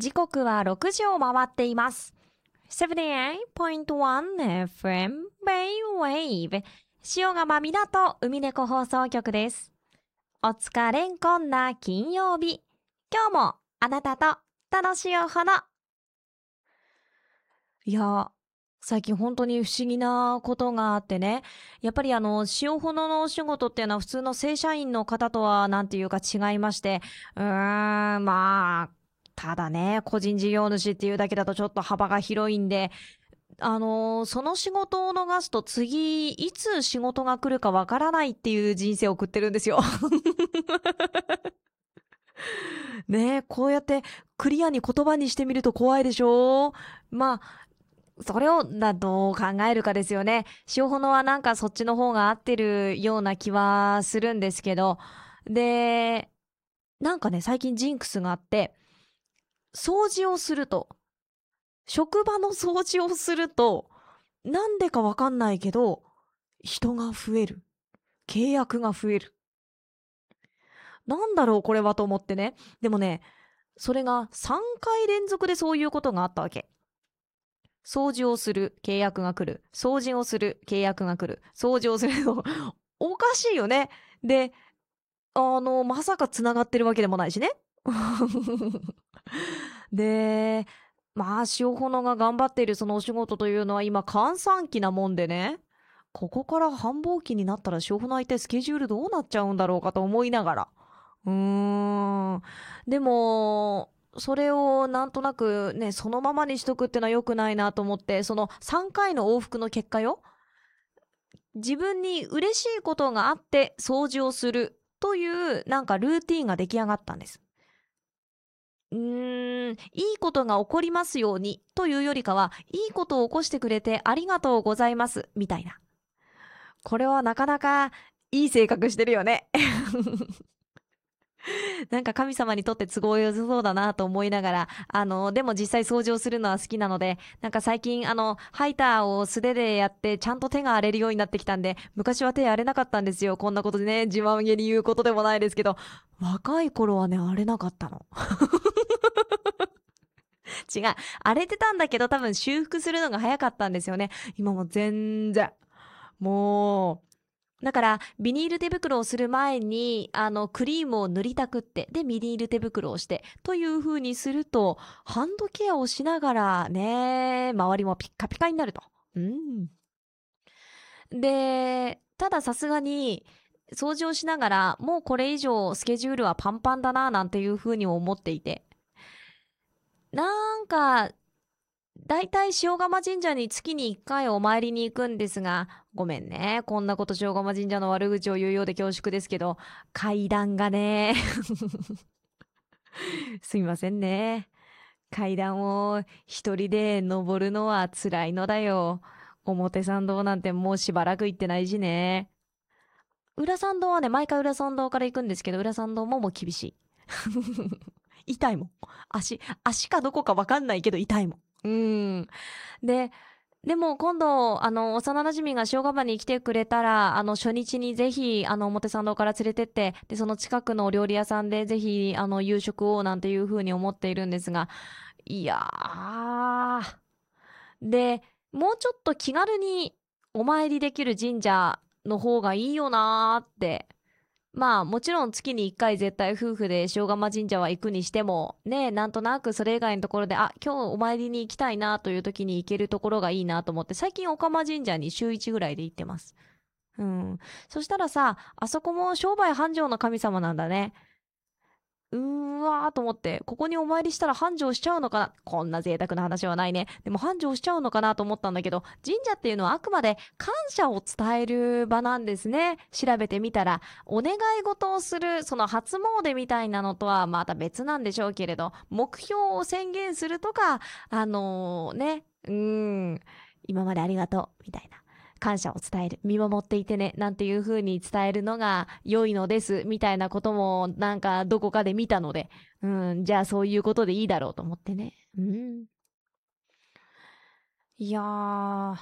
時刻は6時を回っています。78.1 FM Wave 塩釜港海猫放送局です。お疲れんこんな金曜日。今日もあなたと楽しいお花。いや、最近本当に不思議なことがあってね。やっぱり塩炎のお仕事っていうのは普通の正社員の方とはなんていうか違いまして、まあ、ただね、個人事業主っていうだけだとちょっと幅が広いんで、その仕事を逃すと次、いつ仕事が来るかわからないっていう人生を送ってるんですよ。ねえ、こうやってクリアに言葉にしてみると怖いでしょ。まあ、それをどう考えるかですよね。塩炎はなんかそっちの方が合ってるような気はするんですけど。で、なんかね、最近ジンクスがあって、掃除をすると、職場の掃除をすると、なんでかわかんないけど、人が増える。契約が増える。なんだろうこれはと思ってね。でもね、それが3回連続でそういうことがあったわけ。掃除をする、契約が来る。掃除をする、契約が来る。掃除をするの。おかしいよね。で、まさか繋がってるわけでもないしね。で、まあ、塩炎が頑張っているそのお仕事というのは今、閑散期なもんでね。ここから繁忙期になったら塩炎一体スケジュールどうなっちゃうんだろうかと思いながら。でも、それをなんとなくね、そのままにしとくってのは良くないなと思って、その3回の往復の結果よ。自分に嬉しいことがあって掃除をするというなんかルーティーンが出来上がったんです。いいことが起こりますようにというよりかは、いいことを起こしてくれてありがとうございますみたいな。これはなかなかいい性格してるよね。なんか神様にとって都合良さそうだなと思いながら、でも実際掃除をするのは好きなので、なんか最近ハイターを素手でやってちゃんと手が荒れるようになってきたんで、昔は手荒れなかったんですよ。こんなことでね、自慢げに言うことでもないですけど、若い頃はね、荒れなかったの。違う。荒れてたんだけど多分修復するのが早かったんですよね。今も全然。もう、だから、ビニール手袋をする前に、クリームを塗りたくって、で、ビニール手袋をして、という風にすると、ハンドケアをしながらね、周りもピッカピカになると。うん。で、たださすがに、掃除をしながら、もうこれ以上スケジュールはパンパンだな、なんていう風に思っていて。なんか、だいたい塩釜神社に月に1回お参りに行くんですが、ごめんね。こんなこと塩釜神社の悪口を言うようで恐縮ですけど、階段がね、すみませんね。階段を一人で登るのは辛いのだよ。表参道なんてもうしばらく行ってないしね。裏参道はね、毎回裏参道から行くんですけど、裏参道ももう厳しい。痛いもん。足かどこかわかんないけど痛いもん。で、でも今度、幼馴染が塩釜に来てくれたら、初日にぜひ、表参道から連れてって、で、その近くのお料理屋さんでぜひ、夕食をなんていう風に思っているんですが、いやー。で、もうちょっと気軽にお参りできる神社の方がいいよなーって。まあもちろん月に1回絶対夫婦で塩釜神社は行くにしても、ね、なんとなくそれ以外のところで、あ、今日お参りに行きたいなという時に行けるところがいいなと思って、最近お釜神社に週1ぐらいで行ってます。うん。そしたらさ、あそこも商売繁盛の神様なんだね。わーと思って、ここにお参りしたら繁盛しちゃうのかな。こんな贅沢な話はないね。でも繁盛しちゃうのかなと思ったんだけど、神社っていうのはあくまで感謝を伝える場なんですね。調べてみたら、お願い事をする、その初詣みたいなのとはまた別なんでしょうけれど、目標を宣言するとか、今までありがとう、みたいな。感謝を伝える。見守っていてね。なんていう風に伝えるのが良いのです。みたいなこともなんかどこかで見たので。じゃあそういうことでいいだろうと思ってね。いやー。